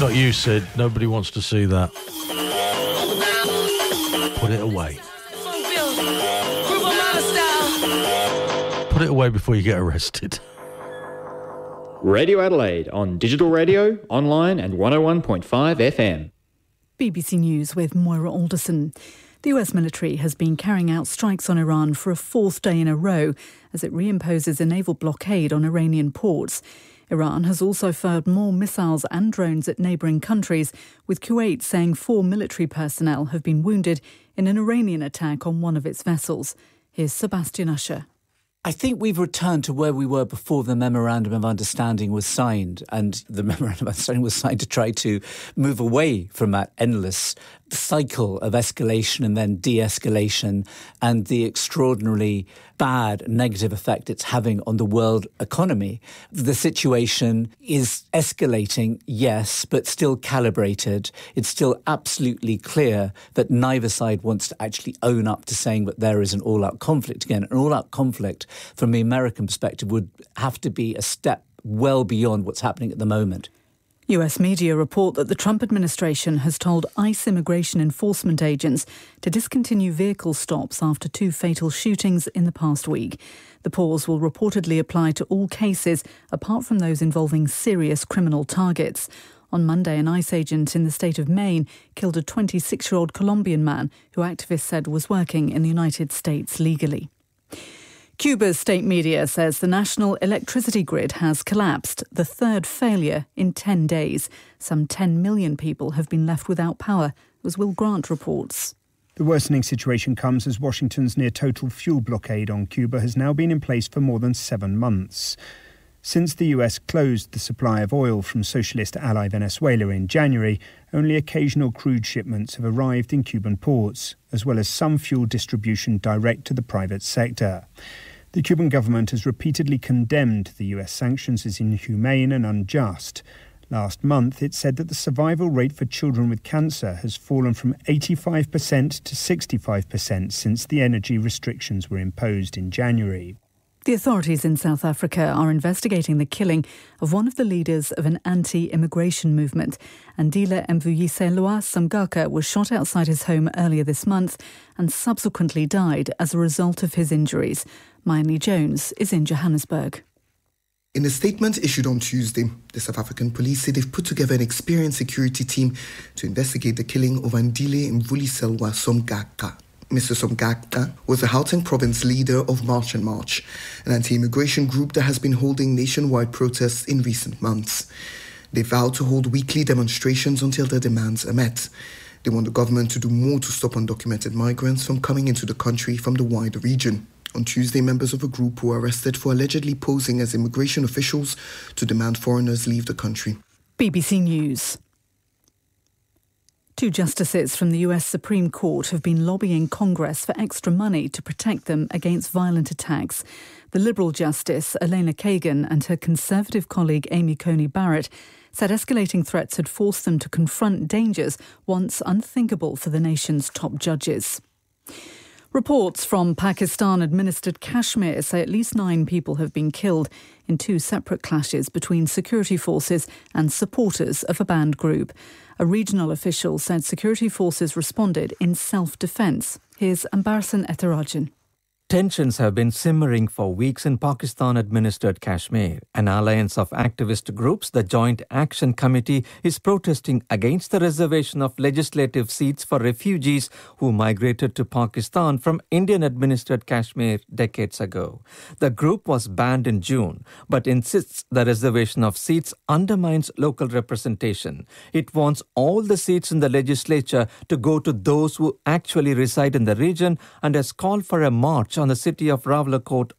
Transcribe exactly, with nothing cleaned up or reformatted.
Not you, Sid. Nobody wants to see that. Put it away. Put it away before you get arrested. Radio Adelaide on digital radio, online and one oh one point five F M. B B C News with Moira Alderson. The U S military has been carrying out strikes on Iran for a fourth day in a row as it reimposes a naval blockade on Iranian ports. Iran has also fired more missiles and drones at neighbouring countries, with Kuwait saying four military personnel have been wounded in an Iranian attack on one of its vessels. Here's Sebastian Usher. I think we've returned to where we were before the Memorandum of Understanding was signed. And the Memorandum of Understanding was signed to try to move away from that endless cycle of escalation and then de-escalation and the extraordinarily bad negative effect it's having on the world economy. The situation is escalating, yes, but still calibrated. It's still absolutely clear that neither side wants to actually own up to saying that there is an all-out conflict again. An all-out conflict, from the American perspective, would have to be a step well beyond what's happening at the moment. U S media report that the Trump administration has told ICE immigration enforcement agents to discontinue vehicle stops after two fatal shootings in the past week. The pause will reportedly apply to all cases, apart from those involving serious criminal targets. On Monday, an ICE agent in the state of Maine killed a twenty-six-year-old Colombian man who activists said was working in the United States legally. Cuba's state media says the national electricity grid has collapsed, the third failure in ten days. Some ten million people have been left without power, as Will Grant reports. The worsening situation comes as Washington's near-total fuel blockade on Cuba has now been in place for more than seven months. Since the U S closed the supply of oil from socialist ally Venezuela in January, only occasional crude shipments have arrived in Cuban ports, as well as some fuel distribution direct to the private sector. The Cuban government has repeatedly condemned the U S sanctions as inhumane and unjust. Last month, it said that the survival rate for children with cancer has fallen from eighty-five percent to sixty-five percent since the energy restrictions were imposed in January. The authorities in South Africa are investigating the killing of one of the leaders of an anti-immigration movement. Andile Mvuyiselwa Samgaka was shot outside his home earlier this month and subsequently died as a result of his injuries. Mayani Jones is in Johannesburg. In a statement issued on Tuesday, the South African police say they've put together an experienced security team to investigate the killing of Andile Mvuyiselwa Samgaka. Mister Samgaka was the Gauteng province leader of March and March, an anti-immigration group that has been holding nationwide protests in recent months. They vowed to hold weekly demonstrations until their demands are met. They want the government to do more to stop undocumented migrants from coming into the country from the wider region. On Tuesday, members of a group were arrested for allegedly posing as immigration officials to demand foreigners leave the country. B B C News. Two justices from the U S Supreme Court have been lobbying Congress for extra money to protect them against violent attacks. The Liberal Justice, Elena Kagan, and her Conservative colleague, Amy Coney Barrett, said escalating threats had forced them to confront dangers once unthinkable for the nation's top judges. Reports from Pakistan-administered Kashmir say at least nine people have been killed in two separate clashes between security forces and supporters of a banned group. A regional official said security forces responded in self-defence. Here's Ambarsan Ethirajan. Tensions have been simmering for weeks in Pakistan-administered Kashmir. An alliance of activist groups, the Joint Action Committee, is protesting against the reservation of legislative seats for refugees who migrated to Pakistan from Indian-administered Kashmir decades ago. The group was banned in June, but insists the reservation of seats undermines local representation. It wants all the seats in the legislature to go to those who actually reside in the region and has called for a march on the city of Rawalakot